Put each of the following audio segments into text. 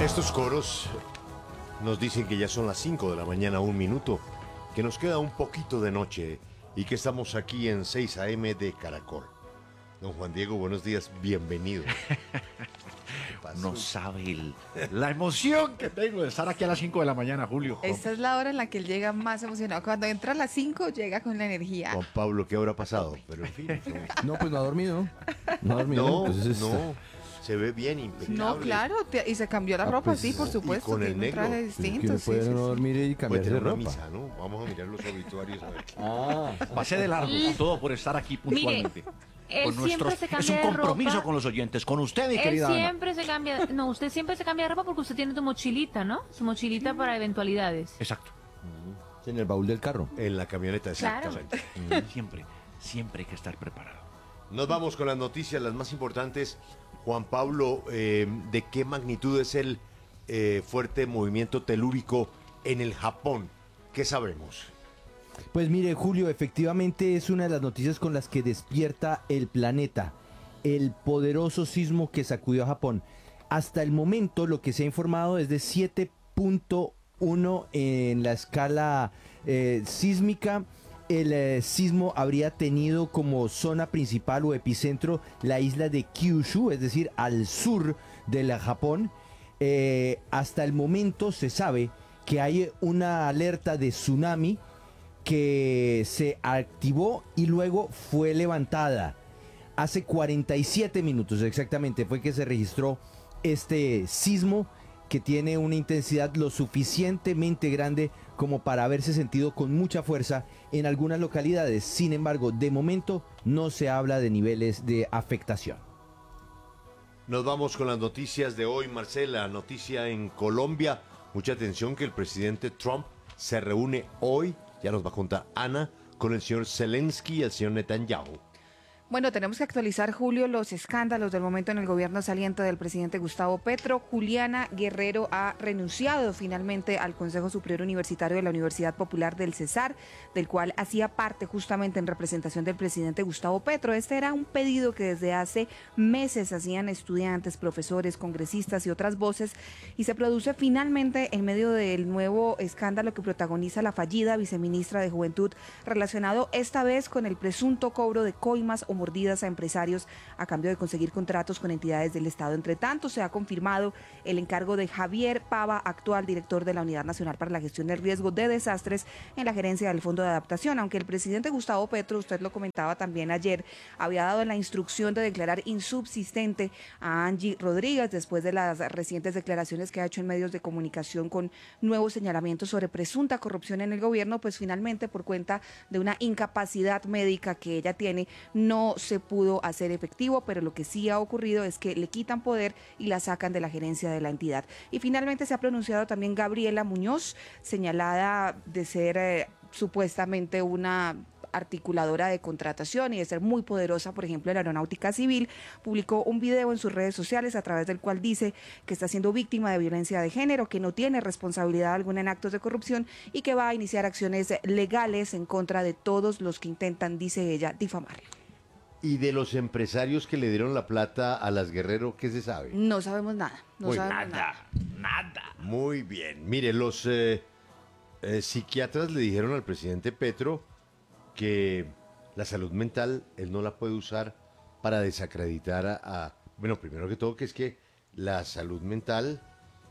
Estos coros nos dicen que ya son las 5 de la mañana, 1 minuto, que nos queda un poquito de noche y que estamos aquí en 6 AM de Caracol. Don Juan Diego, buenos días, bienvenido. No sabe la emoción que tengo de estar aquí a las 5 de la mañana, Julio. Esta es la hora en la que él llega más emocionado. Cuando entra a las 5, llega con la energía. Juan Pablo, ¿qué habrá pasado? Pero en fin. No, pues no ha dormido. No ha dormido. No, entonces no, se ve bien, impecable. No, claro, y se cambió la ropa, pues, sí, por supuesto. y con el tiene un traje negro. distinto, que uno sí, puede sí, no sí. dormir y Puede cambiarse de tener una ropa. misa, ¿no? Vamos a mirar los obituarios a ver qué. Pasé de largo todo por estar aquí puntualmente. Él siempre se es cambia un de compromiso ropa. con los oyentes, con usted, mi Él querida Ana. siempre se cambia, no, usted siempre se cambia de ropa porque usted tiene su mochilita, ¿no? Su mochilita para eventualidades. Exacto. En el baúl del carro. En la camioneta, Claro. exactamente. Siempre hay que estar preparado. Nos vamos con las noticias, las más importantes. Juan Pablo, ¿de qué magnitud es el fuerte movimiento telúrico en el Japón? ¿Qué sabemos? Pues mire, Julio, efectivamente es una de las noticias con las que despierta el planeta. El poderoso sismo que sacudió a Japón. Hasta el momento lo que se ha informado es de 7.1 en la escala sísmica. El sismo habría tenido como zona principal o epicentro la isla de Kyushu, es decir, al sur de Japón. Hasta el momento se sabe que hay una alerta de tsunami que se activó y luego fue levantada. Hace 47 minutos exactamente fue que se registró este sismo que tiene una intensidad lo suficientemente grande como para haberse sentido con mucha fuerza en algunas localidades. Sin embargo, de momento no se habla de niveles de afectación. Nos vamos con las noticias de hoy, Marcela. Noticia en Colombia. Mucha atención que el presidente Trump se reúne hoy, ya nos va a contar Ana, con el señor Zelensky y el señor Netanyahu. Bueno, tenemos que actualizar, Julio, los escándalos del momento en el gobierno saliente del presidente Gustavo Petro. Juliana Guerrero ha renunciado finalmente al Consejo Superior Universitario de la Universidad Popular del Cesar, del cual hacía parte justamente en representación del presidente Gustavo Petro. Este era un pedido que desde hace meses hacían estudiantes, profesores, congresistas y otras voces, y se produce finalmente en medio del nuevo escándalo que protagoniza la fallida viceministra de Juventud, relacionado esta vez con el presunto cobro de coimas o mordidas a empresarios a cambio de conseguir contratos con entidades del Estado. Entre tanto, se ha confirmado el encargo de Javier Pava, actual director de la Unidad Nacional para la Gestión del Riesgo de Desastres, en la gerencia del Fondo de Adaptación, aunque el presidente Gustavo Petro, usted lo comentaba también ayer, había dado la instrucción de declarar insubsistente a Angie Rodríguez después de las recientes declaraciones que ha hecho en medios de comunicación con nuevos señalamientos sobre presunta corrupción en el gobierno. Pues finalmente, por cuenta de una incapacidad médica que ella tiene, no se pudo hacer efectivo, pero lo que sí ha ocurrido es que le quitan poder y la sacan de la gerencia de la entidad. Y finalmente se ha pronunciado también Gabriela Muñoz, señalada de ser supuestamente una articuladora de contratación y de ser muy poderosa, por ejemplo, en la aeronáutica civil. Publicó un video en sus redes sociales a través del cual dice que está siendo víctima de violencia de género, que no tiene responsabilidad alguna en actos de corrupción y que va a iniciar acciones legales en contra de todos los que intentan, dice ella, difamarla. ¿Y de los empresarios que le dieron la plata a las Guerrero, qué se sabe? No sabemos nada, no sabemos Nada. Muy bien. Mire, los psiquiatras le dijeron al presidente Petro que la salud mental él no la puede usar para desacreditar bueno, primero que todo, que es que la salud mental,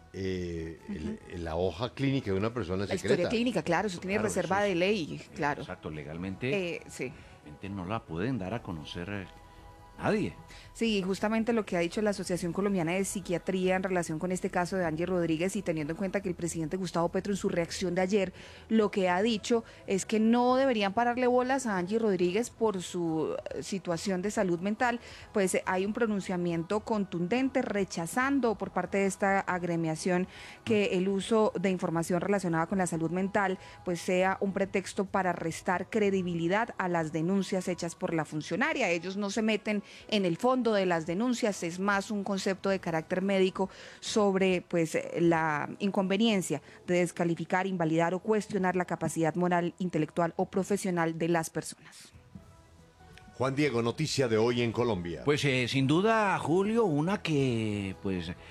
la hoja clínica de una persona es La secreta. historia clínica, claro, eso tiene Claro, reserva eso de ley, claro. Exacto, legalmente Sí. no la pueden dar a conocer nadie. Sí, justamente lo que ha dicho la Asociación Colombiana de Psiquiatría en relación con este caso de Angie Rodríguez, y teniendo en cuenta que el presidente Gustavo Petro en su reacción de ayer lo que ha dicho es que no deberían pararle bolas a Angie Rodríguez por su situación de salud mental, pues hay un pronunciamiento contundente rechazando por parte de esta agremiación que el uso de información relacionada con la salud mental pues sea un pretexto para restar credibilidad a las denuncias hechas por la funcionaria. Ellos no se meten en el fondo de las denuncias, es más un concepto de carácter médico sobre pues la inconveniencia de descalificar, invalidar o cuestionar la capacidad moral, intelectual o profesional de las personas. Juan Diego, noticia de hoy en Colombia. Pues sin duda, Julio, una que pues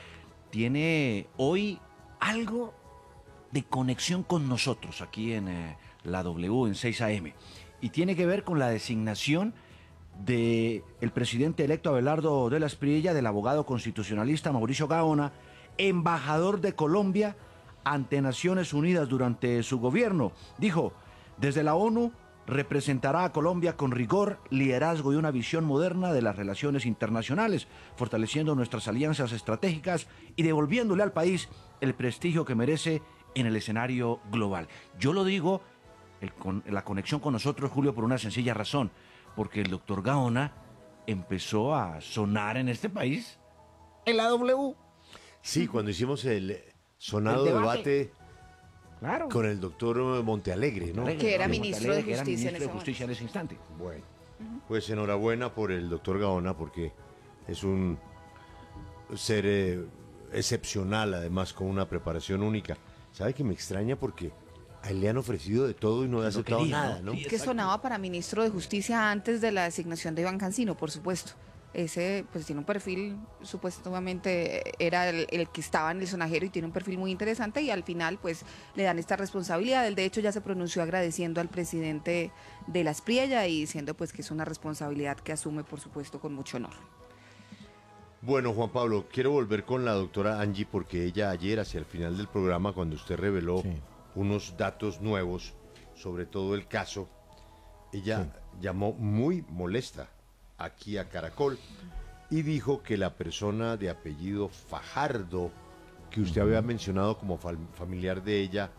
tiene hoy algo de conexión con nosotros aquí en la W, en 6 AM. Y tiene que ver con la designación del presidente electo Abelardo de la Espriella, del abogado constitucionalista Mauricio Gaona, embajador de Colombia ante Naciones Unidas durante su gobierno. Dijo, desde la ONU representará a Colombia con rigor, liderazgo y una visión moderna de las relaciones internacionales, fortaleciendo nuestras alianzas estratégicas y devolviéndole al país el prestigio que merece en el escenario global. Yo lo digo, la conexión con nosotros, Julio, por una sencilla razón, porque el doctor Gaona empezó a sonar en este país en la W. Sí, cuando hicimos el sonado El debate Claro. con el doctor Montealegre, ¿no? Que era Montalegre, ministro de que era Justicia en ministro de ese Justicia en ese instante. Bueno, pues enhorabuena por el doctor Gaona, porque es un ser excepcional, además con una preparación única. ¿Sabe que me extraña? Porque a él le han ofrecido de todo y no ha aceptado quería, nada, ¿no? ¿no? Sí, Que sonaba para ministro de Justicia antes de la designación de Iván Cancino, por supuesto. Ese pues tiene un perfil, supuestamente era el que estaba en el sonajero y tiene un perfil muy interesante y al final pues le dan esta responsabilidad. Él de hecho ya se pronunció agradeciendo al presidente de la Espriella y diciendo pues que es una responsabilidad que asume por supuesto con mucho honor. Bueno, Juan Pablo, quiero volver con la doctora Angie porque ella ayer, hacia el final del programa, cuando usted reveló unos datos nuevos sobre todo el caso, ella llamó muy molesta aquí a Caracol y dijo que la persona de apellido Fajardo, que usted había mencionado como familiar de ella,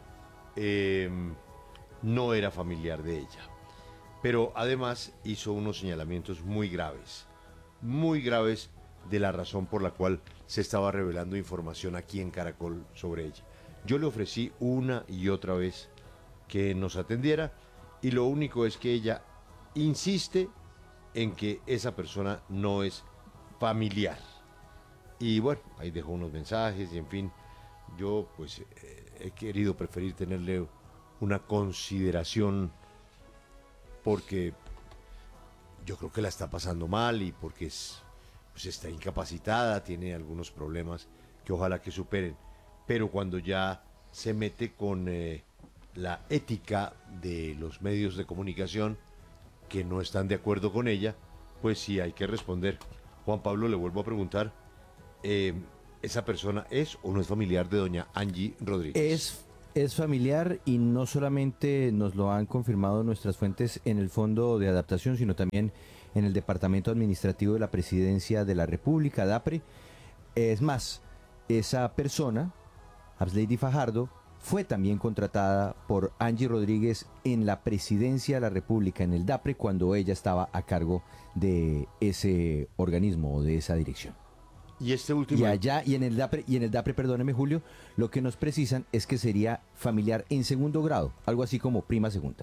no era familiar de ella. Pero además hizo unos señalamientos muy graves de la razón por la cual se estaba revelando información aquí en Caracol sobre ella. Yo le ofrecí una y otra vez que nos atendiera y lo único es que ella insiste en que esa persona no es familiar. Y bueno, ahí dejó unos mensajes y en fin, yo pues he querido preferir tenerle una consideración porque yo creo que la está pasando mal y porque pues está incapacitada, tiene algunos problemas que ojalá que superen. Pero cuando ya se mete con la ética de los medios de comunicación que no están de acuerdo con ella, pues sí hay que responder. Juan Pablo, le vuelvo a preguntar, ¿esa persona es o no es familiar de doña Angie Rodríguez? Es familiar y no solamente nos lo han confirmado nuestras fuentes en el Fondo de Adaptación, sino también en el Departamento Administrativo de la Presidencia de la República, DAPRE. Es más, esa persona, Abslady Fajardo, fue también contratada por Angie Rodríguez en la Presidencia de la República, en el DAPRE, cuando ella estaba a cargo de ese organismo o de esa dirección. Y este último... Y allá, y en el DAPRE, perdóneme Julio, lo que nos precisan es que sería familiar en segundo grado, algo así como prima segunda.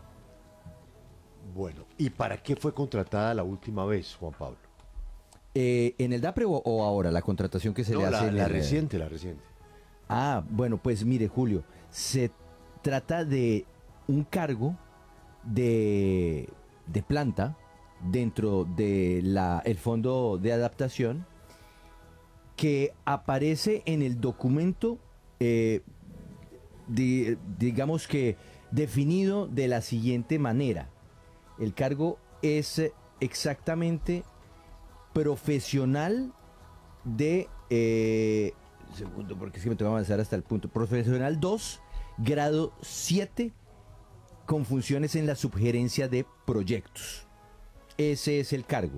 Bueno, ¿y para qué fue contratada la última vez, Juan Pablo? ¿En el DAPRE o ahora, la contratación que se le hace? La reciente. Ah, bueno, pues mire, Julio, se trata de un cargo de planta dentro de el Fondo de Adaptación que aparece en el documento, digamos que definido de la siguiente manera. El cargo es exactamente profesional de... segundo, porque es que me tengo que avanzar hasta el punto. Profesional 2, grado 7, con funciones en la subgerencia de proyectos. Ese es el cargo.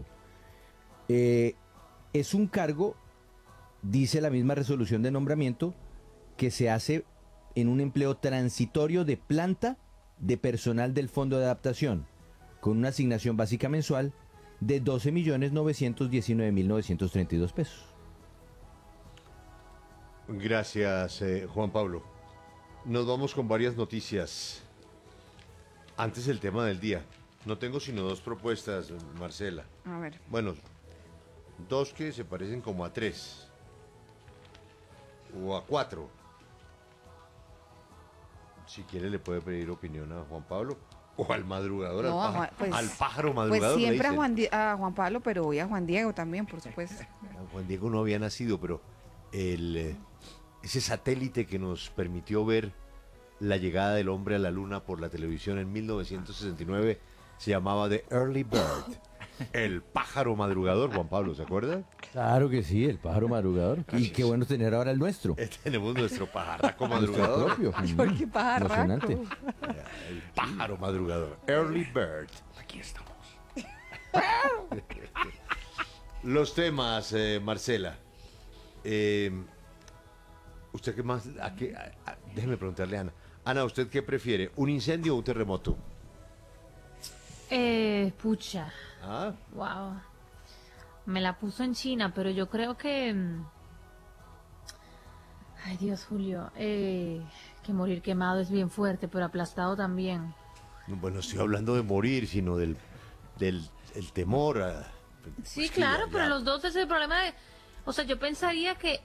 Es un cargo, dice la misma resolución de nombramiento, que se hace en un empleo transitorio de planta de personal del Fondo de Adaptación, con una asignación básica mensual de 12.919.932 pesos. Gracias, Juan Pablo. Nos vamos con varias noticias. Antes el tema del día. No tengo sino dos propuestas, Marcela. A ver. Bueno, dos que se parecen como a tres. O a cuatro. Si quiere le puede pedir opinión a Juan Pablo. O al madrugador, No, al pájaro madrugador. Pues siempre le dicen. a Juan Pablo, pero hoy a Juan Diego también, por supuesto. Juan Diego no había nacido, pero ese satélite que nos permitió ver la llegada del hombre a la luna por la televisión en 1969 se llamaba The Early Bird. El pájaro madrugador, Juan Pablo, ¿se acuerda? Claro que sí, el pájaro madrugador. Y qué bueno tener ahora el nuestro. Tenemos nuestro pajarraco Nuestro madrugador. propio. Ay, qué pajarraco. Emocionante. El pájaro madrugador. Early Bird. Aquí estamos. Los temas, Marcela. ¿Usted qué más? Déjeme preguntarle a Ana. Ana, ¿usted qué prefiere? ¿Un incendio o un terremoto? Pucha, ¿Ah? wow. Me la puso en China, pero yo creo que... Ay, Dios, Julio. Que morir quemado es bien fuerte, pero aplastado también. Bueno, estoy hablando de morir, sino del el temor a... Sí, pues que claro, ya- pero los dos es el problema de... O sea, yo pensaría que...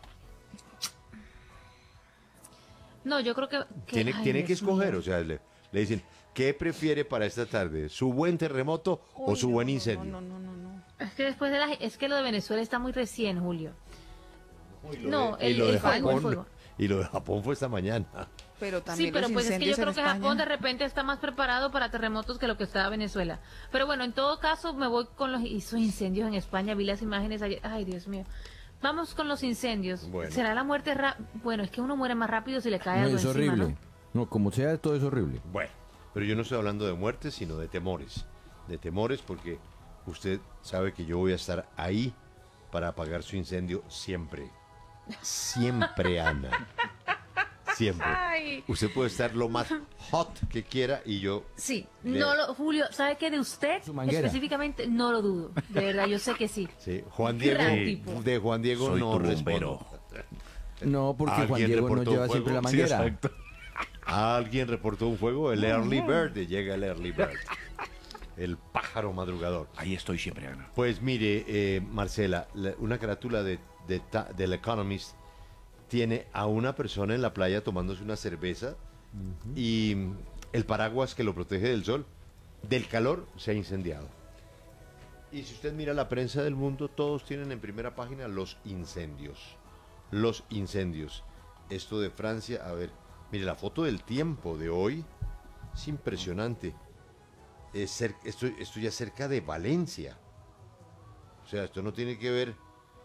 No, yo creo que... Tiene, ay, tiene que Dios escoger, mío. o sea, le dicen, ¿qué prefiere para esta tarde? ¿Su buen terremoto o Uy, su no, buen no, incendio? No, no, no, no. Es que después de es que lo de Venezuela está muy recién, Julio. Y lo No, de- y lo de el fuego, el Japón, fuego. y lo de Japón fue esta mañana. Pero también Sí, pero los pues es que yo incendios en creo que España. Japón de repente está más preparado para terremotos que lo que está Venezuela. Pero bueno, en todo caso me voy con esos incendios en España. Vi las imágenes ayer. Ay, Dios mío. Vamos con los incendios. Bueno. ¿Será la muerte Bueno, es que uno muere más rápido si le cae No, algo es encima, horrible. ¿no? No, como sea, todo es horrible. Bueno, pero yo no estoy hablando de muertes, sino de temores. De temores porque usted sabe que yo voy a estar ahí para apagar su incendio siempre. Siempre, Ana. Siempre. Ay. Usted puede estar lo más hot que quiera y yo... Sí, Le- Julio, ¿sabe que de usted Su manguera. específicamente no lo dudo? De verdad, yo sé que sí. Sí, Juan Diego, Gran tipo. de Juan Diego Soy no tu respondo. bombero. No, porque Juan ¿Alguien Diego nos reportó lleva fuego? siempre la Sí, manguera. exacto. ¿Alguien reportó un fuego? El Early Bird, llega el Early Bird. El pájaro madrugador. Ahí estoy siempre, Ana. Pues mire, Marcela, una carátula del Economist tiene a una persona en la playa tomándose una cerveza y el paraguas que lo protege del sol, del calor, se ha incendiado. Y si usted mira la prensa del mundo, todos tienen en primera página los incendios. Los incendios. Esto de Francia, a ver, mire la foto del Tiempo de hoy, es impresionante. Esto ya cerca de Valencia. O sea, esto no tiene que ver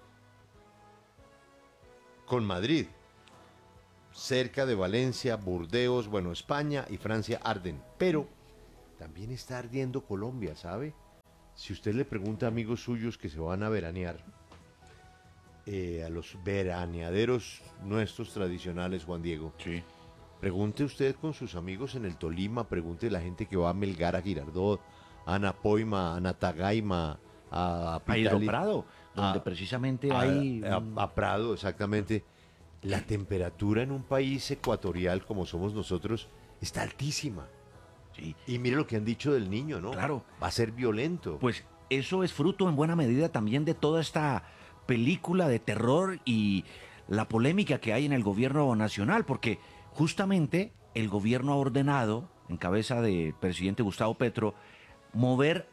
con Madrid. Cerca de Valencia, Burdeos, bueno, España y Francia arden. Pero también está ardiendo Colombia, ¿sabe? Si usted le pregunta a amigos suyos que se van a veranear, a los veraneaderos nuestros tradicionales, Juan Diego, Sí. pregunte usted con sus amigos en el Tolima, pregunte a la gente que va a Melgar, a Girardot, a Anapoima, a Natagaima, a A Pitali, Hidroprado, donde a- precisamente a, hay... a Prado, exactamente. La temperatura en un país ecuatorial como somos nosotros está altísima. Sí. Y mire lo que han dicho del niño, ¿no? Claro. Va a ser violento. Pues eso es fruto en buena medida también de toda esta película de terror y la polémica que hay en el gobierno nacional, porque justamente el gobierno ha ordenado, en cabeza del presidente Gustavo Petro, mover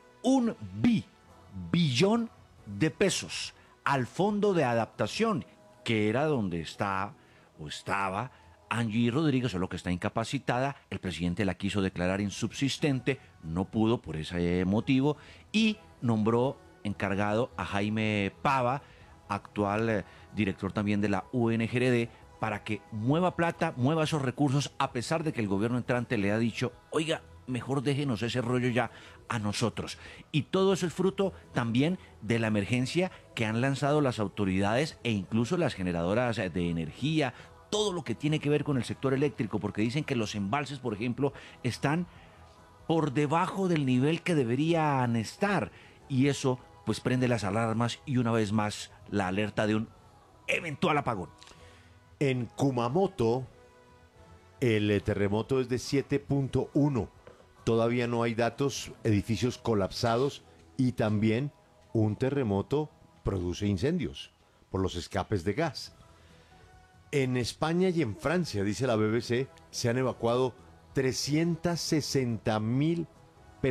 billón de pesos al fondo de adaptación, que era donde está o estaba Angie Rodríguez, solo que está incapacitada. El presidente la quiso declarar insubsistente, no pudo por ese motivo, y nombró encargado a Jaime Pava, actual director también de la UNGRD, para que mueva plata, mueva esos recursos, a pesar de que el gobierno entrante le ha dicho, oiga, mejor déjenos ese rollo ya a nosotros. Y todo eso es fruto también de la emergencia que han lanzado las autoridades e incluso las generadoras de energía, todo lo que tiene que ver con el sector eléctrico, porque dicen que los embalses, por ejemplo, están por debajo del nivel que deberían estar. Y eso pues prende las alarmas y una vez más la alerta de un eventual apagón. En Kumamoto, el terremoto es de 7.1. Todavía no hay datos, edificios colapsados y también un terremoto produce incendios por los escapes de gas. En España y en Francia, dice la BBC, se han evacuado 360.000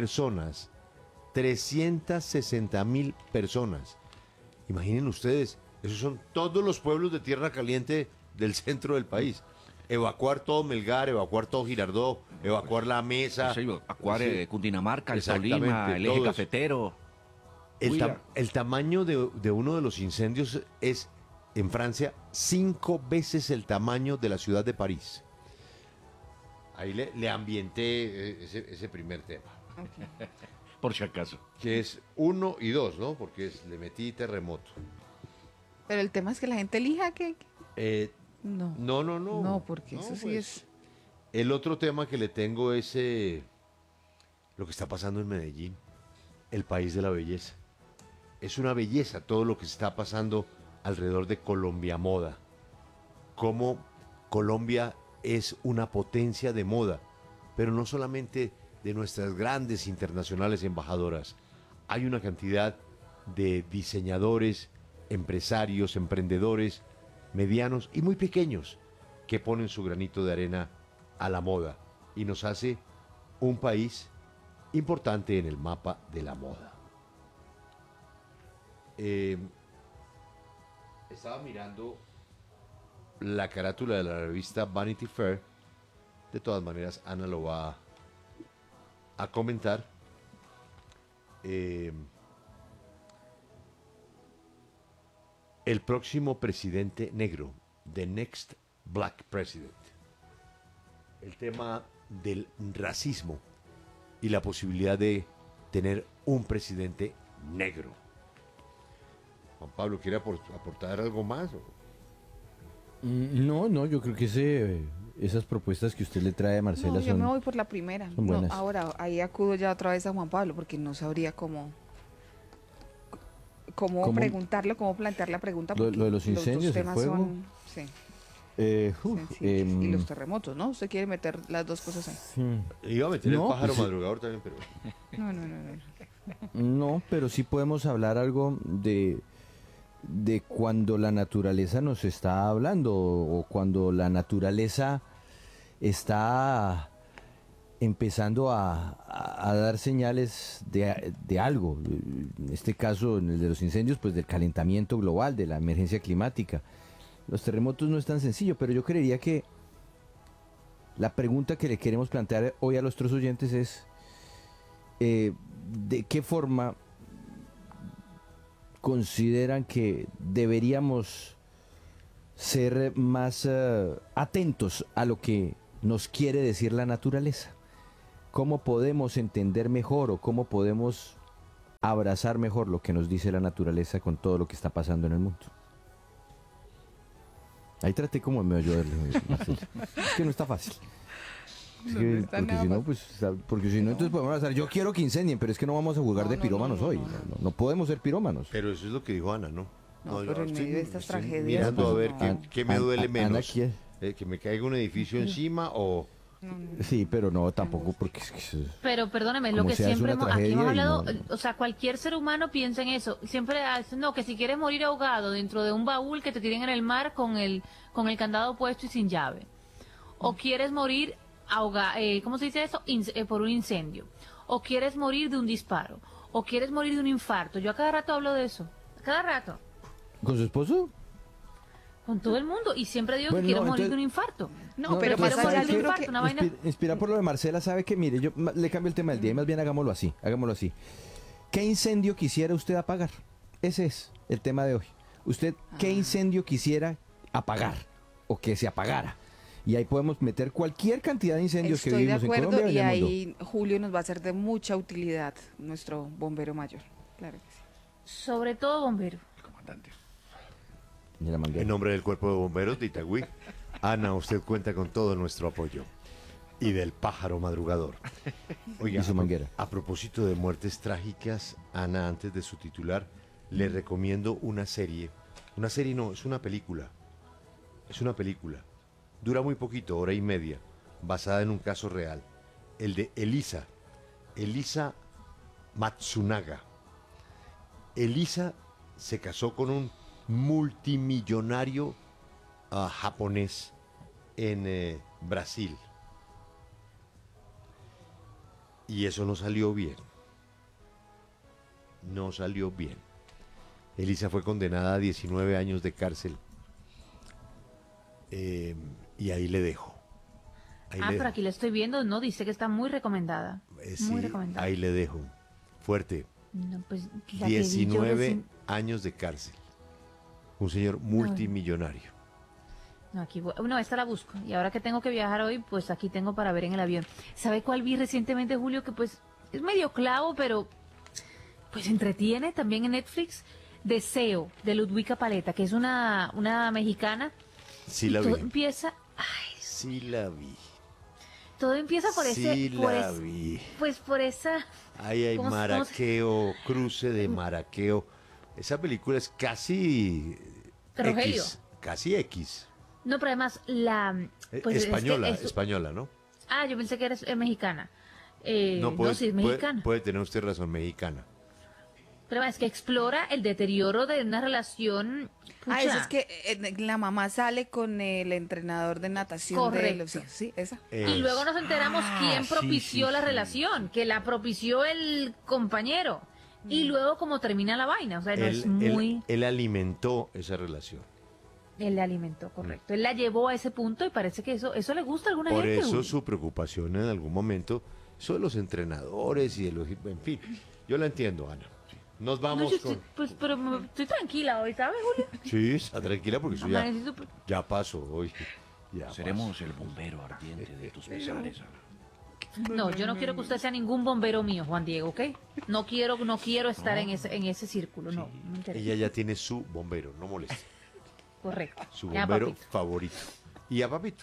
personas. 360.000 personas. Imaginen ustedes, Esos son todos los pueblos de tierra caliente del centro del país. Evacuar todo Melgar, evacuar todo Girardot, evacuar la mesa. Sí, Acuare, Sí. Cundinamarca, el Exactamente, Tolima, el eje todo eso. cafetero. El tamaño de uno de los incendios es, en Francia, 5 veces el tamaño de la ciudad de París. Ahí le ambienté ese primer tema, Por si acaso. que es 1 y 2, ¿no? Porque le metí terremoto. Pero el tema es que la gente elija que... No. No. No, porque eso sí pues, es... El otro tema que le tengo es lo que está pasando en Medellín, el país de la belleza. Es una belleza todo lo que está pasando alrededor de Colombia Moda. Cómo Colombia es una potencia de moda, pero no solamente de nuestras grandes internacionales embajadoras. Hay una cantidad de diseñadores, empresarios, emprendedores, medianos y muy pequeños que ponen su granito de arena a la moda y nos hace un país importante en el mapa de la moda. Estaba mirando la carátula de la revista Vanity Fair. De todas maneras, Ana lo va a comentar. El próximo presidente negro, the next black president. El tema del racismo y la posibilidad de tener un presidente negro. Juan Pablo, ¿quiere aportar algo más? No, yo creo que esas propuestas que usted le trae a Marcela No, yo me son... voy por la primera. son No, buenas. ahora, ahí acudo ya otra vez a Juan Pablo, porque no sabría cómo ¿Cómo? preguntarlo, cómo plantear la pregunta. Lo Porque de los incendios, dos el temas fuego. son sí, sensibles. Y los terremotos, ¿no? Usted quiere meter las dos cosas ahí. Iba a meter No, el pájaro pues sí. madrugador también, pero... No. No, pero sí podemos hablar algo de cuando la naturaleza nos está hablando o cuando la naturaleza está empezando a dar señales de algo. En este caso, en el de los incendios, pues del calentamiento global, de la emergencia climática. Los terremotos no es tan sencillo, pero yo creería que la pregunta que le queremos plantear hoy a nuestros oyentes es ¿de qué forma consideran que deberíamos ser más atentos a lo que nos quiere decir la naturaleza? ¿Cómo podemos entender mejor o cómo podemos abrazar mejor lo que nos dice la naturaleza con todo lo que está pasando en el mundo? Ahí traté como de ayudarle, Marcelo. Es que no está fácil. Es No, que, no está porque nada si no, fácil. pues, porque si no, entonces podemos hacer. Yo quiero que incendien, pero es que no vamos a jugar No, de no, pirómanos no, hoy. no. No podemos ser pirómanos. Pero eso es lo que dijo Ana, ¿no? No, yo pero en medio de estas estoy tragedias, mirando pues, a ver no. qué me duele Ana menos. quiere. Que me caiga un edificio encima o... Sí, pero no, tampoco porque es que Pero perdóneme, lo Como que se hace siempre una aquí hemos tragedia y hablado, no- o sea, cualquier ser humano piensa en eso. Siempre hace, no, que si quieres morir ahogado dentro de un baúl que te tiren en el mar con el candado puesto y sin llave. O quieres morir ¿cómo se dice eso? Por un incendio. O quieres morir de un disparo. O quieres morir de un infarto. Yo a cada rato hablo de eso. A cada rato. ¿Con su esposo? Con todo el mundo. Y siempre digo Bueno, que quiero no, morir entonces- de un infarto. No, pero quiero más morir allá de un yo creo infarto, que... una vaina. Inspirada por lo de Marcela, sabe que, mire, yo le cambio el tema del día y más bien hagámoslo así. ¿Qué incendio quisiera usted apagar? Ese es el tema de hoy. ¿Usted qué incendio quisiera apagar o que se apagara? Y ahí podemos meter cualquier cantidad de incendios que Estoy de vivimos en acuerdo Colombia y y en el mundo. ahí Julio nos va a ser de mucha utilidad, nuestro bombero mayor. Claro que sí. Sobre todo bombero. Comandante. Y la manguera. En nombre del Cuerpo de Bomberos de Itagüí, Ana, usted cuenta con todo nuestro apoyo. Y del pájaro madrugador. Oiga, Y su manguera. a propósito de muertes trágicas, Ana, antes de su titular, le recomiendo una serie. Una serie no, es una película. Es una película. Dura muy poquito, hora y media, basada en un caso real. El de Elisa. Elisa Matsunaga. Elisa se casó con un multimillonario japonés en Brasil. Y eso no salió bien. No salió bien. Elisa fue condenada a 19 años de cárcel. Y ahí le dejo. Ahí le Pero dejo. aquí la estoy viendo, no, dice que está muy recomendada. Sí, Muy recomendada. ahí le dejo. Fuerte. No, pues, la que vi yo 19 recién- años de cárcel. Un señor multimillonario. No, aquí no, esta la busco. Y ahora que tengo que viajar hoy, pues aquí tengo para ver en el avión. ¿Sabe cuál vi recientemente, Julio? Que pues es medio clavo, pero pues entretiene también en Netflix. Deseo, de Ludwika Paleta, que es una mexicana. Sí Y la todo vi. empieza, Sí la vi. todo empieza por Sí ese, por la ese- vi. pues por esa, Ahí hay ¿cómo se- maraqueo, cruce de maraqueo. Esa película es casi Rogelio. X. Casi X. no, pero además pues es que Española, es- española, ¿no? yo pensé que eres mexicana. puede, sí, es puede- mexicana. puede tener usted razón, mexicana. Pero es que explora el deterioro de una relación. Pucha, Eso es que la mamá sale con el entrenador de natación de Correcto. los hijos. Sí, esa. Y luego nos enteramos quién sí, propició sí, la sí. relación, que la propició el compañero. Y luego cómo termina la vaina, o sea, no es muy... Él alimentó esa relación. Él le alimentó, correcto. Él la llevó a ese punto y parece que eso le gusta a alguna Por gente. eso Julio. su preocupación en algún momento, eso de los entrenadores y de los... En fin, yo la entiendo, Ana. Nos No, vamos yo con... estoy, pues, pero estoy tranquila hoy, ¿sabes, Julio? Sí, está tranquila porque eso ya, Amanecí súper- ya pasó hoy. Ya Seremos el bombero ardiente de tus pesares, Ana. No, yo no quiero que usted sea ningún bombero mío, Juan Diego, ¿ok? No quiero estar en ese círculo, no me interesa. Ella ya tiene su bombero, no moleste. Correcto. Su Ya, bombero papito. favorito. Y a Papito.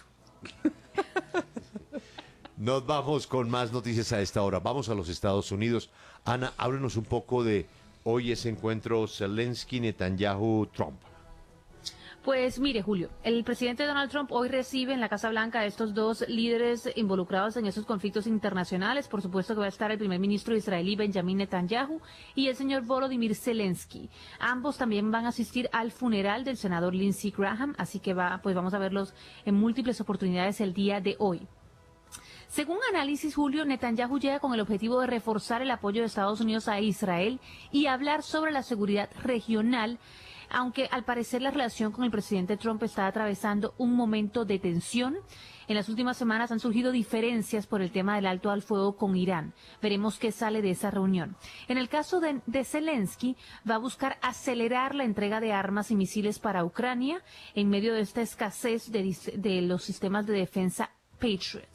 Nos vamos con más noticias a esta hora. Vamos a los Estados Unidos. Ana, háblenos un poco de hoy ese encuentro Zelensky, Netanyahu, Trump. Pues mire, Julio, el presidente Donald Trump hoy recibe en la Casa Blanca a estos dos líderes involucrados en esos conflictos internacionales. Por supuesto que va a estar el primer ministro israelí Benjamin Netanyahu y el señor Volodymyr Zelensky. Ambos también van a asistir al funeral del senador Lindsey Graham, así que vamos a verlos en múltiples oportunidades el día de hoy. Según análisis, Julio, Netanyahu llega con el objetivo de reforzar el apoyo de Estados Unidos a Israel y hablar sobre la seguridad regional, aunque al parecer la relación con el presidente Trump está atravesando un momento de tensión. En las últimas semanas han surgido diferencias por el tema del alto al fuego con Irán. Veremos qué sale de esa reunión. En el caso de Zelensky, va a buscar acelerar la entrega de armas y misiles para Ucrania en medio de esta escasez de los sistemas de defensa Patriot.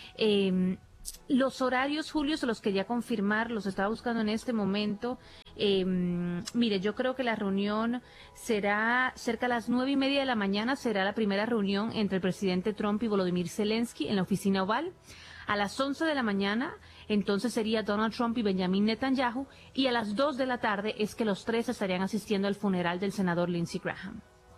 Los horarios, Julio, se los quería confirmar, los estaba buscando en este momento. Mire, yo creo que la reunión será cerca a las 9:30 de la mañana, será la primera reunión entre el presidente Trump y Volodymyr Zelensky en la oficina oval. A las 11 de la mañana, entonces sería Donald Trump y Benjamin Netanyahu, y a las 2 de la tarde es que los tres estarían asistiendo al funeral del senador Lindsey Graham.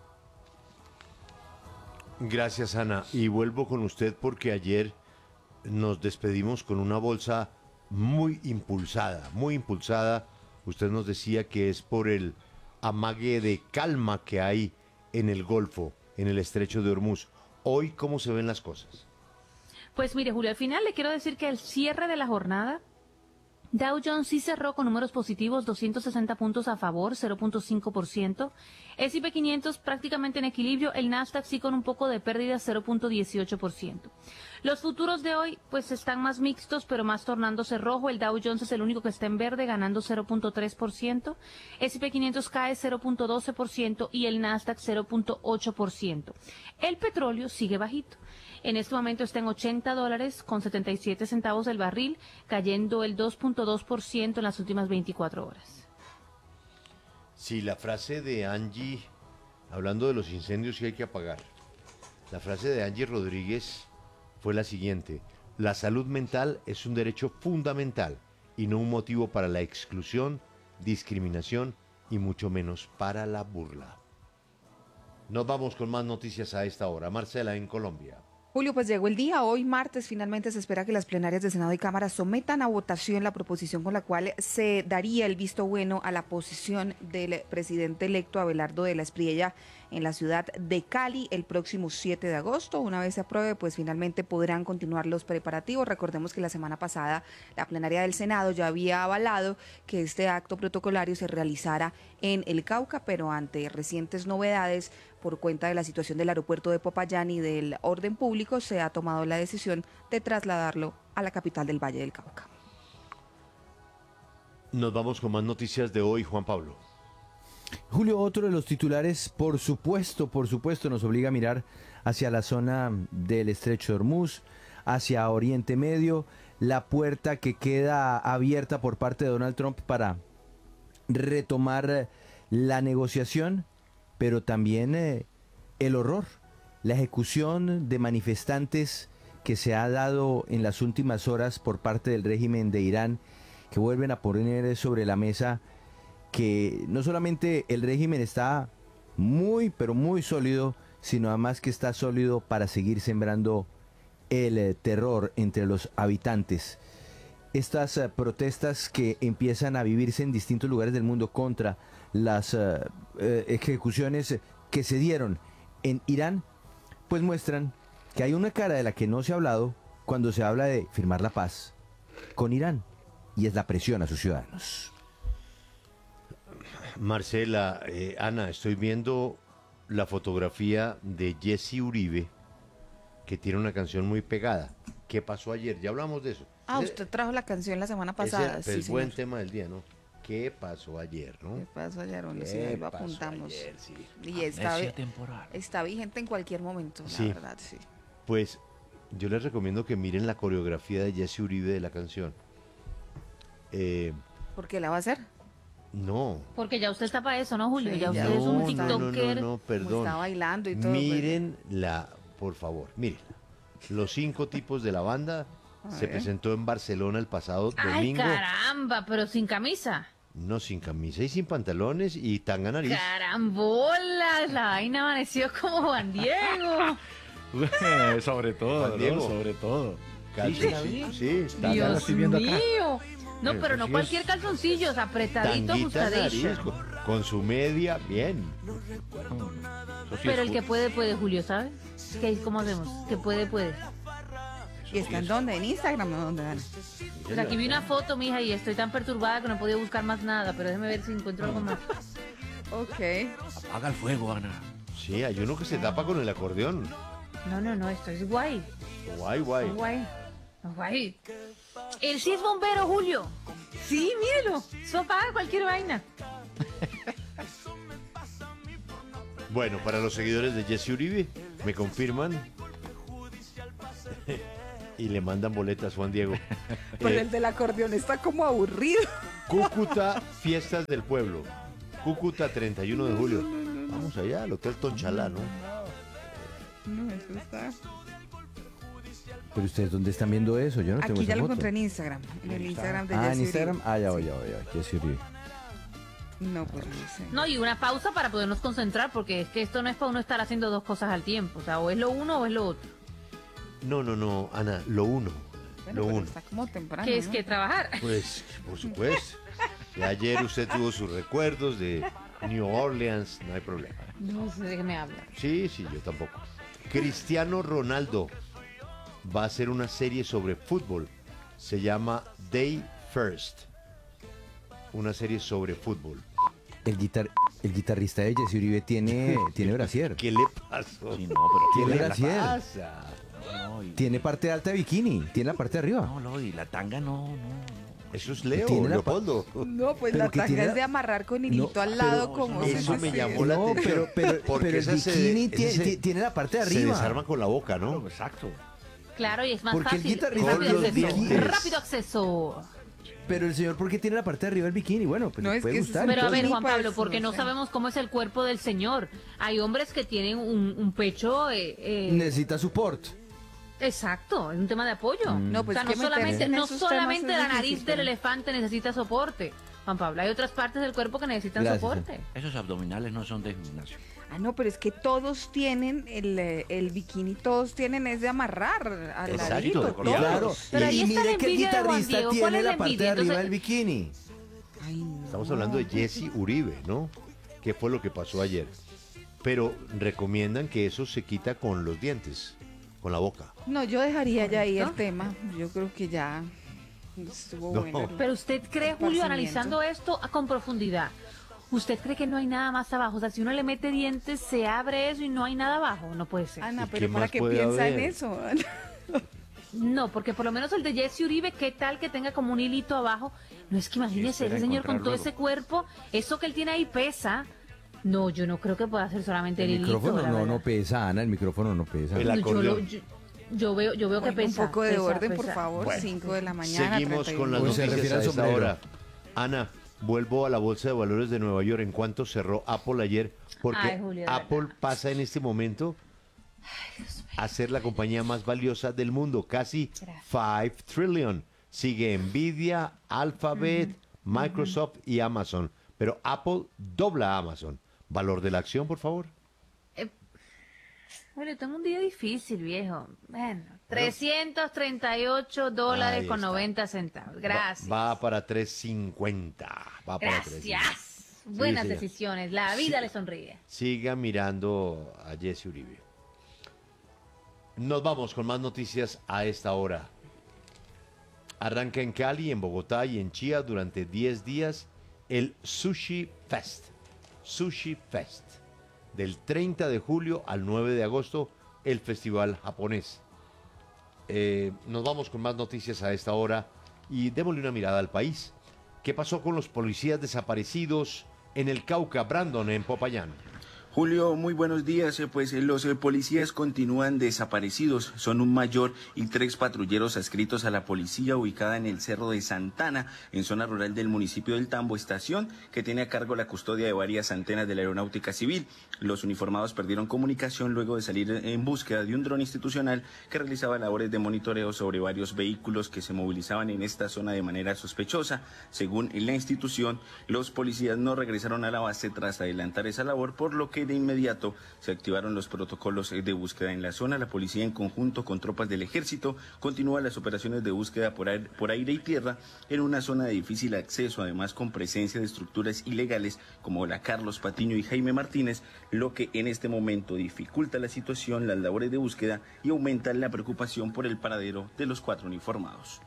Gracias, Ana. Y vuelvo con usted porque ayer nos despedimos con una bolsa muy impulsada, muy impulsada. Usted nos decía que es por el amague de calma que hay en el Golfo, en el estrecho de Hormuz. Hoy, ¿cómo se ven las cosas? Pues mire, Julio, al final le quiero decir que al cierre de la jornada, Dow Jones sí cerró con números positivos, 260 puntos a favor, 0.5%. S&P 500 prácticamente en equilibrio, el Nasdaq sí con un poco de pérdida, 0.18%. Los futuros de hoy pues están más mixtos, pero más tornándose rojo. El Dow Jones es el único que está en verde, ganando 0.3%. S&P 500 cae 0.12% y el Nasdaq 0.8%. El petróleo sigue bajito. En este momento está en $80 con 77 centavos el barril, cayendo el 2.2% en las últimas 24 horas. Sí, la frase de Angie, hablando de los incendios que hay que apagar, la frase de Angie Rodríguez fue la siguiente: la salud mental es un derecho fundamental y no un motivo para la exclusión, discriminación y mucho menos para la burla. Nos vamos con más noticias a esta hora. Marcela, en Colombia. Julio, pues llegó el día. Hoy, martes, finalmente se espera que las plenarias de Senado y Cámara sometan a votación la proposición con la cual se daría el visto bueno a la posición del presidente electo Abelardo de la Espriella en la ciudad de Cali el próximo 7 de agosto. Una vez se apruebe, pues finalmente podrán continuar los preparativos. Recordemos que la semana pasada la plenaria del Senado ya había avalado que este acto protocolario se realizara en el Cauca, pero ante recientes novedades por cuenta de la situación del aeropuerto de Popayán y del orden público, se ha tomado la decisión de trasladarlo a la capital del Valle del Cauca. Nos vamos con más noticias de hoy, Juan Pablo. Julio, otro de los titulares, por supuesto, nos obliga a mirar hacia la zona del Estrecho de Hormuz, hacia Oriente Medio, la puerta que queda abierta por parte de Donald Trump para retomar la negociación, pero también el horror, la ejecución de manifestantes que se ha dado en las últimas horas por parte del régimen de Irán, que vuelven a poner sobre la mesa que no solamente el régimen está muy, pero muy sólido, sino además que está sólido para seguir sembrando el terror entre los habitantes. Estas protestas que empiezan a vivirse en distintos lugares del mundo contra las ejecuciones que se dieron en Irán, pues muestran que hay una cara de la que no se ha hablado cuando se habla de firmar la paz con Irán, y es la presión a sus ciudadanos. Marcela, Ana, estoy viendo la fotografía de Jesse Uribe, que tiene una canción muy pegada. ¿Qué pasó ayer? Ya hablamos de eso. Usted trajo la canción la semana pasada. Ese es buen tema del día, ¿no? ¿Qué pasó ayer, no? ¿Qué pasó ayer? Bueno, sí, ¿Qué ahí lo pasó apuntamos. ayer? Sí. Y está vigente en cualquier momento, la Sí. verdad, sí. Pues yo les recomiendo que miren la coreografía de Jesse Uribe de la canción. ¿Por qué la va a hacer? No. Porque ya usted está para eso, ¿no, Julio? Sí, ya ya. usted es un No, tiktoker. No, Como perdón. está bailando y todo. Miren por favor, miren. Los 5 tipos de la banda se presentó en Barcelona el pasado Ay, domingo. caramba, pero sin camisa. No, sin camisa y sin pantalones y tanga nariz. Carambolas, la vaina amaneció como Juan Diego. Sobre todo, Juan Diego. ¿no? Sobre todo. Calzoncillo, sí, está Dios estoy viendo acá. mío. No, pero no sí cualquier calzoncillos, apretadito, tanguita ajustadillo. nariz con su media, bien. Eso sí Pero es el que puede, Julio, ¿sabes? ¿Cómo hacemos? Que puede. ¿Y está en dónde? ¿En Instagram o dónde, Ana? Pues aquí vi una foto, mija, y estoy tan perturbada que no he podido buscar más nada, pero déjeme ver si encuentro algo más. Ok. Apaga el fuego, Ana. Sí, hay uno que se tapa con el acordeón. No, esto es guay. Guay. Guay. Él sí es bombero, Julio. Sí, mírelo. Eso apaga cualquier vaina. Bueno, para los seguidores de Jesse Uribe, me confirman y le mandan boletas Juan Diego. Pero el del acordeón está como aburrido. Cúcuta, Fiestas del Pueblo. Cúcuta, 31 de julio. Vamos allá, al Hotel Tonchalá, ¿no? No, eso está. Pero ustedes, ¿dónde están viendo eso? Yo no tengo Aquí esa ya lo foto. encontré en Instagram. En el Instagram de Ah, en Jesse Instagram. Uribe. Ah, ya Sí. voy. Jesse Uribe. No, pues no sé. No, y una pausa para podernos concentrar, porque es que esto no es para uno estar haciendo dos cosas al tiempo. O sea, o es lo uno o es lo otro. No, Ana, lo uno. Bueno, Lo pero uno. está como temprano. Que es ¿no? que trabajar. Pues, por supuesto. Y ayer usted tuvo sus recuerdos de New Orleans, no hay problema. No sé de qué me habla. Sí, yo tampoco. Cristiano Ronaldo va a hacer una serie sobre fútbol. Se llama Day First. Una serie sobre fútbol. El guitarrista de Jesse Uribe tiene brasier. ¿Qué le pasó? Sí, no, pero Tiene ¿Qué le brasier. pasa? No, Tiene parte alta de bikini. Tiene la parte de arriba. No, y la tanga no. Eso es Leo, Tiene la Leopoldo. No, pues Pero la que tanga tiene es la- de amarrar con hilito No, al lado pero como... eso si me no llamó sé. la No, atención. pero el esa bikini ese se- tiene la parte de Se arriba. desarma con la boca, ¿no? Exacto. Claro, y es más Porque el fácil. guitarrista Con Rápido los acceso. dientes. Rápido acceso. Pero el señor, ¿por qué tiene la parte de arriba del bikini? Bueno, pues No, le es puede que gustar. Pero a Entonces, ver, Juan pues, Pablo, porque no no sé. sabemos cómo es el cuerpo del señor. Hay hombres que tienen un pecho... Necesita support. Exacto, es un tema de apoyo. No, pues o sea, que meterse en no esos solamente temas es la nariz difícil, del pero- elefante necesita soporte. Juan Pablo. Hay otras partes del cuerpo que necesitan Gracias, soporte. Esos abdominales no son de gimnasio. Ah, no, pero es que todos tienen el bikini, todos tienen ese amarrar al Exacto, ladito, de color. todos. Claro, Pero ahí y está la mire que el envidia de Juan guitarrista Diego. ¿Cuál tiene es la la parte de envidia? arriba Entonces- del bikini. Ay, no. Estamos hablando de Jesse Uribe, ¿no? ¿Qué fue lo que pasó ayer? Pero recomiendan que eso se quita con los dientes, con la boca. No, yo dejaría ya ahí el ¿Correcto? tema. Yo creo que ya estuvo No. bueno. Pero usted cree, Julio, esparcimiento. analizando esto con profundidad, ¿usted cree que no hay nada más abajo? O sea, si uno le mete dientes, se abre eso y no hay nada abajo. No puede ser. Ana, ¿Y qué pero ¿para más qué puede piensa en haber? eso? No, porque por lo menos el de Jesse Uribe, ¿qué tal que tenga como un hilito abajo? No es que imagínese, espera ese señor con encontrar todo luego. ese cuerpo, eso que él tiene ahí pesa. No, yo no creo que pueda ser solamente el El hilito. micrófono la no, verdad. no pesa, Ana, el micrófono no pesa. El No, acordeón. yo veo que Bueno, pesa. un poco de pesa, orden, por pesa. favor. Bueno, 5 de la mañana. Seguimos con las 31. Uy, se noticias refiere a al esta sombrero. hora. Ana, vuelvo a la Bolsa de Valores de Nueva York. ¿En cuánto cerró Apple ayer? Porque Ay, Julio, de Apple verdad. pasa en este momento a ser la compañía más valiosa del mundo, casi Gracias. 5 trillion. Sigue Nvidia, Alphabet, Microsoft y Amazon. Pero Apple dobla a Amazon. ¿Valor de la acción, por favor? Bueno, tengo un día difícil, viejo. Bueno, $338 Ahí con está. 90 centavos. Gracias. Va para 3.50. Va para 3.50. Gracias. Buenas señor. decisiones. La vida Sí. le sonríe. Siga mirando a Jesse Uribe. Nos vamos con más noticias a esta hora. Arranca en Cali, en Bogotá y en Chía durante 10 días el Sushi Fest. Sushi Fest. Del 30 de julio al 9 de agosto, el festival japonés. Nos vamos con más noticias a esta hora y démosle una mirada al país. ¿Qué pasó con los policías desaparecidos en el Cauca, Brandon, en Popayán? Julio, muy buenos días. Pues los policías continúan desaparecidos. Son un mayor y 3 patrulleros adscritos a la policía ubicada en el Cerro de Santana, en zona rural del municipio del Tambo, estación que tiene a cargo la custodia de varias antenas de la aeronáutica civil. Los uniformados perdieron comunicación luego de salir en búsqueda de un dron institucional que realizaba labores de monitoreo sobre varios vehículos que se movilizaban en esta zona de manera sospechosa. Según la institución, los policías no regresaron a la base tras adelantar esa labor, por lo que de inmediato se activaron los protocolos de búsqueda en la zona. La policía, en conjunto con tropas del ejército, continúa las operaciones de búsqueda por aire y tierra en una zona de difícil acceso, además con presencia de estructuras ilegales como la Carlos Patiño y Jaime Martínez, lo que en este momento dificulta la situación, las labores de búsqueda y aumenta la preocupación por el paradero de los 4 uniformados.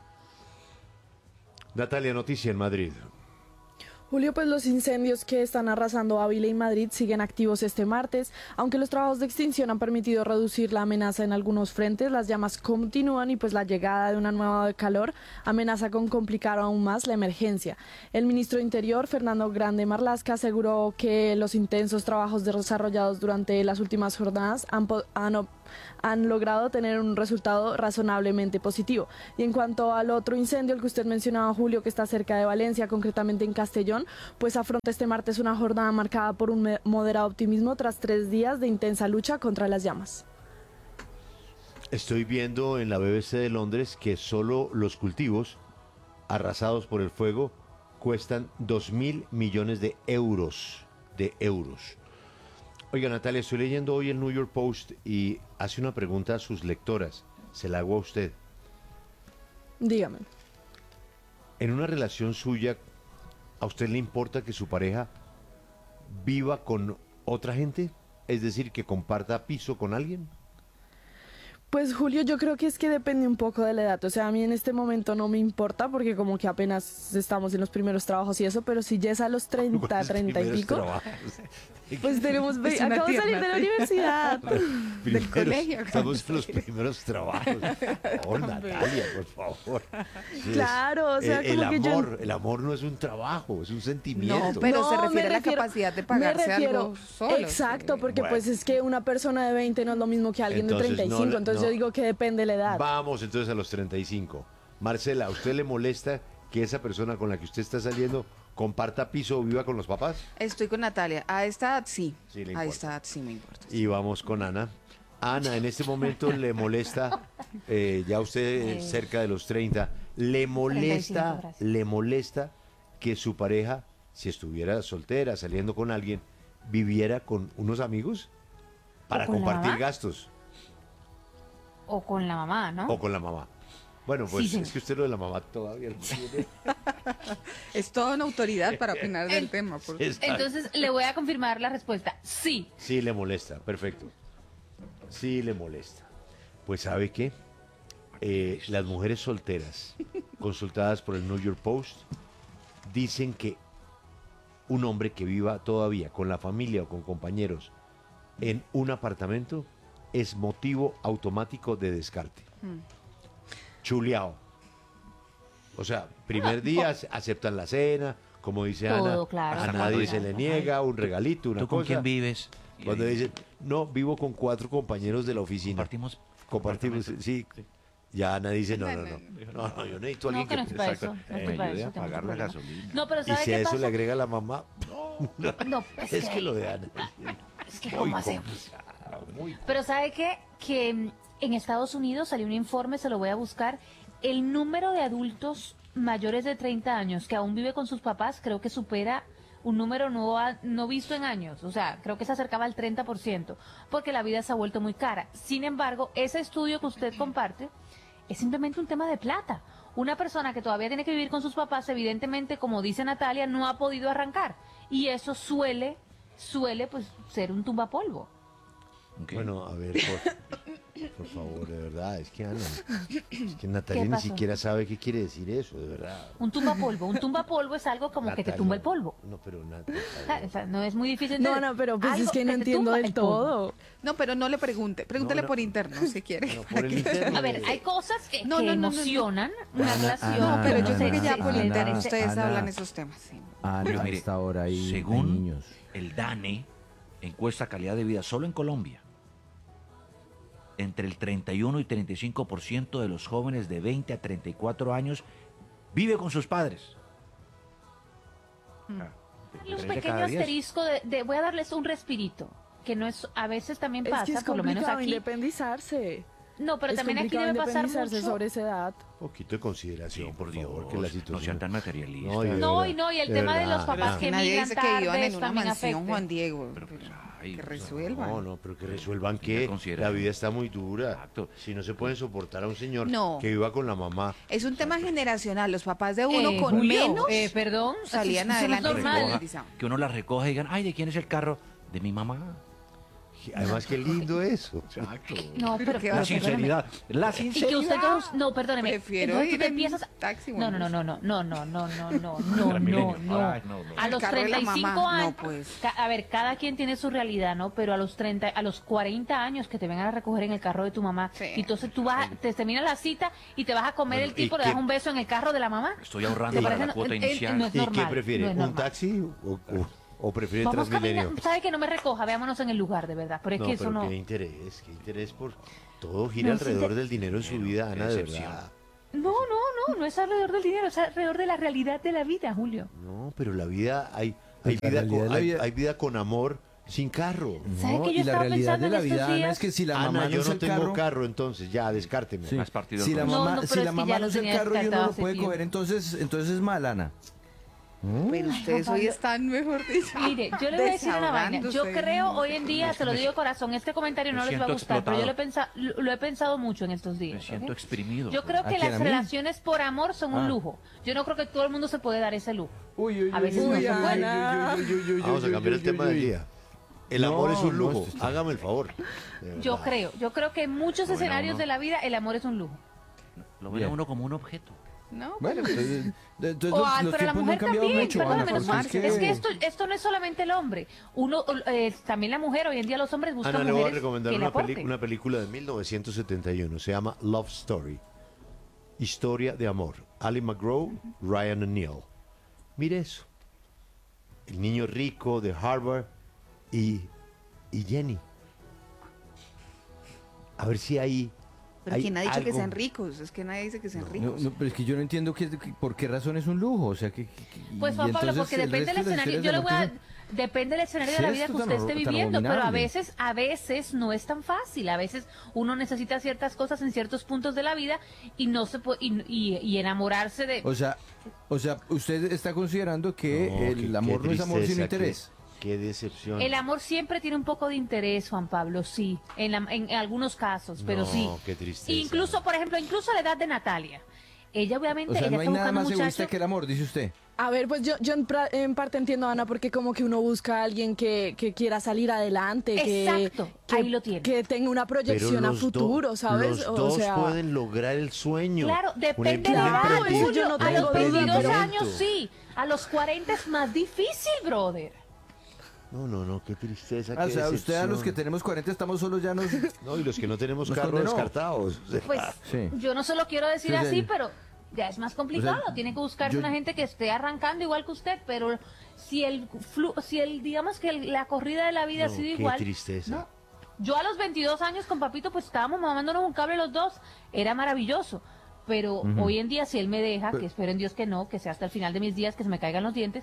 Natalia, noticia en Madrid. Julio, pues los incendios que están arrasando Ávila y Madrid siguen activos este martes. Aunque los trabajos de extinción han permitido reducir la amenaza en algunos frentes, las llamas continúan y pues la llegada de una nueva ola de calor amenaza con complicar aún más la emergencia. El ministro de Interior, Fernando Grande Marlaska, aseguró que los intensos trabajos desarrollados durante las últimas jornadas han logrado tener un resultado razonablemente positivo. Y en cuanto al otro incendio, el que usted mencionaba, Julio, que está cerca de Valencia, concretamente en Castellón, pues afronta este martes una jornada marcada por un moderado optimismo tras 3 días de intensa lucha contra las llamas. Estoy viendo en la BBC de Londres que solo los cultivos arrasados por el fuego cuestan 2.000 millones de euros. Oiga, Natalia, estoy leyendo hoy el New York Post y hace una pregunta a sus lectoras. Se la hago a usted. Dígame. En una relación suya, ¿a usted le importa que su pareja viva con otra gente? Es decir, que comparta piso con alguien. Pues Julio, yo creo que es que depende un poco de la edad. O sea, a mí en este momento no me importa porque como que apenas estamos en los primeros trabajos y eso, pero si ya es a los 30, 30 y pico, pues tenemos... Es una Acabo de salir de la tierna. universidad. Del colegio. Estamos en los primeros trabajos. Oh, Natalia, por favor. Sí, Claro, o sea, el como que yo- amor, el amor no es un trabajo, es un sentimiento. No, pero se No, refiere me a la capacidad de pagarse algo solo. Exacto, sí. porque Bueno. pues es que una persona de 20 no es lo mismo que alguien Entonces, de 35, no, entonces no. yo digo que depende de la edad. Vamos entonces a los 35. Marcela, ¿a usted le molesta que esa persona con la que usted está saliendo comparta piso o viva con los papás? Estoy con Natalia. A esta edad sí. Sí, le A importa. esta edad sí me importa. Y vamos con Ana. Ana, en este momento le molesta, ya usted cerca de los 30, le 35, molesta, gracias. le molesta que su pareja, si estuviera soltera, saliendo con alguien, viviera con unos amigos para con la compartir mamá? gastos O con la mamá, ¿no? o con la mamá. Bueno, pues Sí, señor. es que usted lo de la mamá todavía no tiene. Es toda una autoridad para opinar del tema. Por Está- Entonces le voy a confirmar la respuesta. Sí. Sí le molesta, perfecto. Sí le molesta. Pues ¿sabe qué? Las mujeres solteras, consultadas por el New York Post, dicen que un hombre que viva todavía con la familia o con compañeros en un apartamento es motivo automático de descarte. Chuleado. O sea, primer día aceptan la cena, como dice Todo, Ana, claro. a ¿Hasta nadie cuándo se dice? le niega un regalito, una ¿Tú con cosa. quién vives? Y Cuando ahí dicen, no, vivo con 4 compañeros de la oficina. Compartimos, sí. Ya Ana dice, no, yo necesito a No, alguien que no que... es para Exacto. eso. No me estoy para ayude eso. a tengo pagar ese la problema. gasolina. No, pero Y ¿sabe si a qué eso pasa? le agrega la mamá, No, es que lo de Ana es que muy ¿cómo hacemos? complicado, muy Pero ¿sabe qué? Que en Estados Unidos salió un informe, se lo voy a buscar. El número de adultos mayores de 30 años que aún vive con sus papás creo que supera un número no visto en años. O sea, creo que se acercaba al 30%, porque la vida se ha vuelto muy cara. Sin embargo, ese estudio que usted comparte es simplemente un tema de plata. Una persona que todavía tiene que vivir con sus papás, evidentemente, como dice Natalia, no ha podido arrancar. Y eso suele pues ser un tumbapolvo. Ok. Bueno, a ver, por favor, de verdad, es que Ana, es que Natalia ¿Qué ni pasó? siquiera sabe qué quiere decir eso, de verdad. Un tumbapolvo es algo como que te tumba el polvo. No, pero O sea, no es muy difícil. No, entender. no, pero pues es Algo que no te entiendo tumba del el polvo. todo. No, pero no le pregunte. Pregúntele No, no. por interno, si quiere. No, por el interno. A ver, hay cosas que, No, que no, no, no, no. emocionan una Ana, relación. Ana, No, pero yo Ana, sé que ya Ana, por interno Ana, ustedes Ana. hablan esos temas. Sí. Ana, Pero mire, hasta ahora hay según niños. el DANE, encuesta calidad de vida solo en Colombia, entre el 31 y 35% de los jóvenes de 20 a 34 años vive con sus padres. Los Tres de cada pequeños 10. asterisco voy a darles un respirito, que no es, a veces también Es pasa, que es por lo menos complicado aquí. independizarse. No, pero Es también aquí complicado debe pasar independizarse mucho. sobre esa edad. Un poquito de consideración, Sí, por por favor, Dios, que la no situación... sean tan materialistas. de No, verdad, y el de tema de los verdad, papás de que Nadie migran dice que vivan tarde en una también mansión, afecta. Juan Diego. Pero, pues, ay, que o sea, resuelvan. No, pero que resuelvan Tenga que consideración. la vida está muy dura. Exacto. Si no se pueden soportar a un señor No. que viva con la mamá. Es un tema generacional. Los papás de uno con Julio, menos perdón, salían eso no es adelante. normal. Que uno la recoja y digan, ay, ¿de quién es el carro? De mi mamá. Además, qué lindo eso. Exacto. No, pero qué La va a perdóname. sinceridad. La Y que sinceridad. usted no, perdóneme. Prefiero Entonces tú ir te en empiezas taxi. No, no, no, no, no, no, no, no, no, no, no, Transmilenio. no. Ay, no. A El los carro de la 35 mamá, no, años, pues. a ver, cada quien tiene su realidad, ¿no? Pero a los 40 años que te vengan a recoger en el carro de tu mamá, Sí. y entonces tú vas, te termina la cita y te vas a comer Bueno, el tipo, ¿y le das qué? un beso en el carro de la mamá. Estoy ahorrando ¿Te para parece? la cuota No, inicial. no es ¿Y qué normal, prefiere? no es ¿Un normal. taxi o prefiere Vamos Transmilenio? caminando, sabe que no me recoja, veámonos en el lugar, de verdad, pero es No, que eso pero no... qué interés por... Todo gira No, sí, alrededor te- del dinero en su vida, Ana, de decepción. verdad. No es alrededor del dinero, es alrededor de la realidad de la vida, Julio. No, pero la vida, hay Pues la vida, realidad de la vida- hay vida con amor sin carro. ¿Sabe No, que yo y la estaba realidad pensando de la en estos vida, Ana, días? es que si la Ana, mamá no yo usa no el tengo carro, carro, entonces ya, descárteme. sí. Más partido si la con- No, mamá, no, si pero la es que mamá ya no lo usa el tenía carro y uno descartado lo hace puede tiempo. coger, entonces es mal, Ana. Pero ustedes hoy están, mejor dicho. Mire, yo le voy a decir una vaina. Yo desahogándose. creo hoy en día, se lo digo de corazón, este comentario no Me les va a siento gustar, pero yo explotado. lo he pensado mucho en estos días. Me siento ¿ok? exprimido. Yo creo ¿A que quién, a las mí? relaciones por amor son un Ah. lujo. Yo no creo que todo el mundo se puede dar ese lujo. Uy, A veces no se puede. Vamos a cambiar el tema del día. El amor es un no, lujo. esto está- Hágame el favor. De Yo verdad. creo que en muchos Bueno, escenarios uno- de la vida el amor es un lujo. Lo ven a Bien. uno como un objeto. No, Bueno, pero entonces O los pero la tiempos no han mujer cambiado también, mucho, Ana, perdóname, porque es que esto no es solamente el hombre. Uno, también la mujer, hoy en día los hombres buscan Ana, le voy a mujeres recomendar que le una, aporten. una película de 1971. Se llama Love Story. Historia de amor. Ali McGraw, Ryan O'Neill. Mire eso. El niño rico de Harvard y Jenny. A ver si ahí Pero hay ¿quién ha dicho que algo- sean ricos? Es que nadie dice que sean ricos. No, pero es que yo no entiendo por qué razón es un lujo. O sea, Pues y Juan Pablo, entonces porque el depende del resto de las escenario. historias Yo de le voy amor a. Depende del escenario de la Sí, vida esto que tan usted esté tan viviendo, pero abominable. a veces no es tan fácil. A veces uno necesita ciertas cosas en ciertos puntos de la vida y no se puede y enamorarse de. O sea, usted está considerando que No, el amor no es amor sin tristeza, interés. Qué decepción. El amor siempre tiene un poco de interés, Juan Pablo, sí, en algunos casos, pero No, sí. qué tristeza. Incluso, por ejemplo, incluso a la edad de Natalia. Ella obviamente, O sea, ella no hay está nada buscando más un egoísta muchacho. que el amor, dice usted. A ver, pues yo en parte entiendo, Ana, porque como que uno busca a alguien que quiera salir adelante, Exacto, ahí lo tiene. que tenga una proyección a futuro, ¿sabes? Los dos pueden lograr el sueño. Claro, Un depende de la edad, emprendimiento. eso yo Julio. no A tengo los duda, 22 pero- años sí, a los 40 es más difícil, brother. No, qué tristeza. O qué sea, usted a los que decepción. tenemos 40 estamos solos ya nos... No, y los que no tenemos Nos carro condenó. descartados. Pues Sí. yo no se lo quiero decir Sí, sí. así, pero ya es más complicado. O sea, Tiene que buscarse yo- una gente que esté arrancando igual que usted, pero si digamos que la corrida de la vida No, ha sido qué igual. tristeza. ¿no? Yo a los 22 años con Papito, pues estábamos mamándonos un cable los dos, era maravilloso. Pero hoy en día, si él me deja, que espero en Dios que no, que sea hasta el final de mis días, que se me caigan los dientes,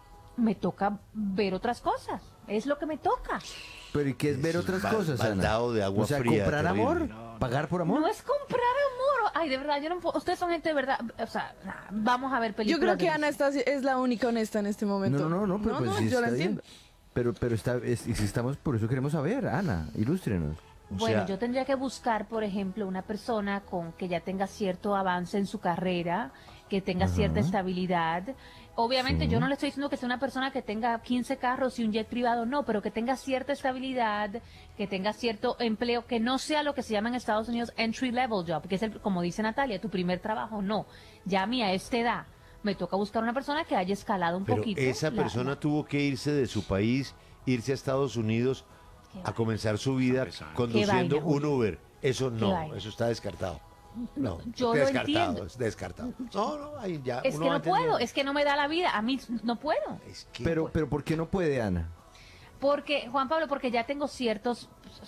me toca ver otras cosas. Es lo que me toca. Pero ¿y qué es ver Es otras un cosas, Ana? baldado de agua o sea, fría, comprar terrible. amor, pagar por amor. No es comprar amor. Ay, de verdad, yo no puedo. Ustedes son gente de verdad. O sea, nah, vamos a ver Yo películas. creo que de Ana es la única honesta en este momento. No, pero pues sí yo la está bien. entiendo. Pero y si estamos, por eso queremos saber, Ana, ilústrenos. Bueno, sea- yo tendría que buscar, por ejemplo, una persona con que ya tenga cierto avance en su carrera, que tenga cierta estabilidad. Obviamente yo no le estoy diciendo que sea una persona que tenga 15 carros y un jet privado, no, pero que tenga cierta estabilidad, que tenga cierto empleo, que no sea lo que se llama en Estados Unidos entry level job, que es como dice Natalia, tu primer trabajo, no. Ya a mí a esta edad me toca buscar una persona que haya escalado un Pero poquito. esa persona tuvo que irse de su país, irse a Estados Unidos a comenzar su vida conduciendo Qué vaina, un Uber. Eso no, vaina. eso está descartado. No, yo lo descartado, entiendo. es descartado. No, ahí ya. Es uno que va no puedo, entendiendo. es que no me da la vida, a mí no puedo. Es que, Pero ¿por qué no puede, Ana? Porque, Juan Pablo, porque ya tengo ciertos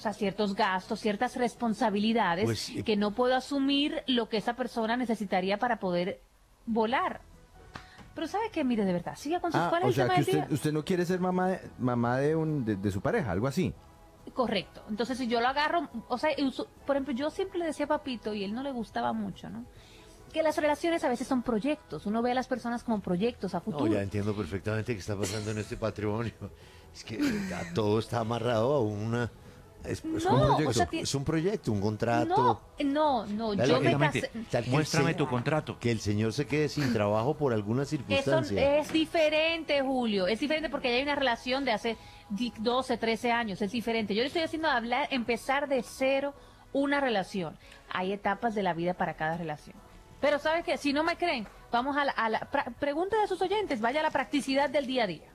gastos, ciertas responsabilidades Pues, que no puedo asumir lo que esa persona necesitaría para poder volar. Pero ¿sabe qué? Mire, de verdad, siga con sus... ¿Cuál es o el sea, tema que del día? usted no quiere ser mamá de su pareja, algo así. Correcto. Entonces, si yo lo agarro, o sea, por ejemplo, yo siempre le decía a Papito, y él no le gustaba mucho, ¿no? Que las relaciones a veces son proyectos. Uno ve a las personas como proyectos a futuro. no, ya entiendo perfectamente qué está pasando en este patrimonio. Es que ya todo está amarrado a una... Es No, un proyecto, o sea, es un proyecto, un contrato. No, Dale, yo me Rápidamente, casé... Tal que muéstrame el tu se- contrato. Que el señor se quede sin trabajo por alguna Eso circunstancia. es diferente, Julio. Es diferente porque ya hay una relación de hace 12, 13 años. Es diferente. Yo le estoy haciendo empezar de cero una relación. Hay etapas de la vida para cada relación. Pero ¿sabes qué? Si no me creen, vamos pregunta a sus oyentes. Vaya a la practicidad del día a día.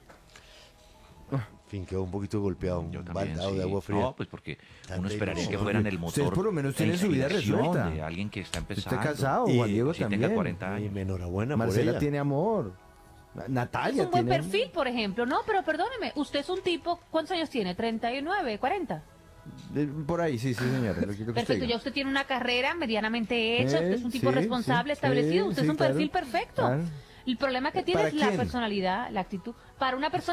En fin, quedó un poquito golpeado, un Yo también, baldado sí. de agua fría. No, pues porque Tan uno esperaría que ilusión. fueran el motor. Ustedes por lo menos la tienen su vida inspiración resuelta. de alguien que está Usted empezando. está casado, Y- Juan Diego sí, también. tenga 40 Y años. enhorabuena por Marcela ella. tiene amor. Es Natalia un buen tiene perfil, por ejemplo. No, pero perdóneme. Usted es un tipo... ¿Cuántos años tiene? ¿39, 40? Por ahí, sí, señora. Lo que usted Perfecto, diga. ya usted tiene una carrera medianamente hecha, usted es un tipo sí, responsable, sí, establecido, sí, usted sí, es un claro, perfil perfecto. claro. El problema que tiene ¿Para es la quién? personalidad, la actitud. Para una persona